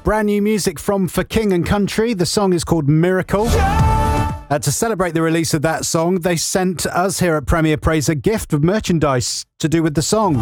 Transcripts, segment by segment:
Brand new music from For King and Country. The song is called Miracle. To celebrate the release of that song, they sent us here at Premier Praise a gift of merchandise to do with the song.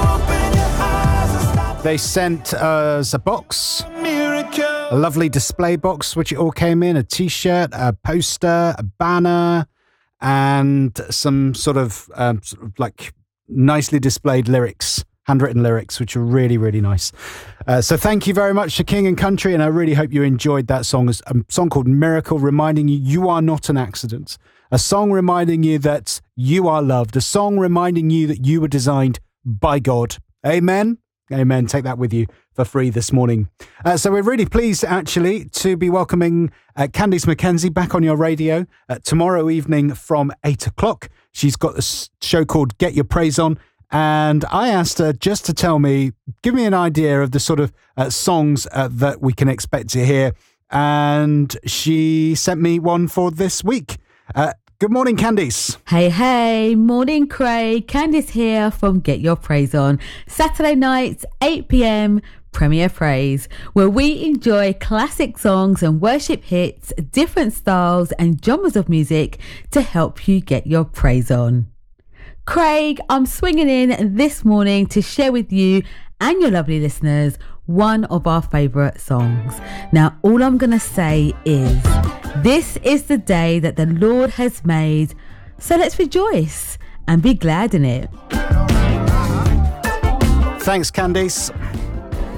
They sent us a box, a lovely display box, which it all came in, a t-shirt, a poster, a banner, and some sort of like nicely displayed lyrics, handwritten lyrics, which are really, really nice. So thank you very much to King and Country, and I really hope you enjoyed that song. It's a song called Miracle, reminding you you are not an accident. A song reminding you that you are loved. A song reminding you that you were designed by God. Amen? Amen. Take that with you for free this morning. So we're really pleased, actually, to be welcoming Candice McKenzie back on your radio tomorrow evening from 8 o'clock. She's got a show called Get Your Praise On. And I asked her just to tell me, give me an idea of the sort of songs that we can expect to hear. And she sent me one for this week. Good morning, Candice. Hey, morning, Craig. Candice here from Get Your Praise On. Saturday nights, 8 p.m, Premier Praise, where we enjoy classic songs and worship hits, different styles and genres of music to help you get your praise on. Craig, I'm swinging in this morning to share with you and your lovely listeners one of our favourite songs. Now, all I'm going to say is, this is the day that the Lord has made, so let's rejoice and be glad in it. Thanks, Candice.